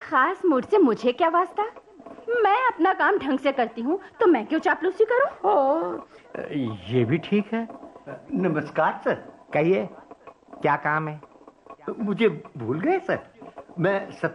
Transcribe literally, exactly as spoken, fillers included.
खास मूड से मुझे क्या वास्ता? मैं अपना काम ढंग से करती हूँ, तो मैं क्यों चापलूसी करूँ? ओ, ये भी ठीक है। नमस्कार सर। कहिए, क्या काम है? मुझे भूल गए सर? मैं सब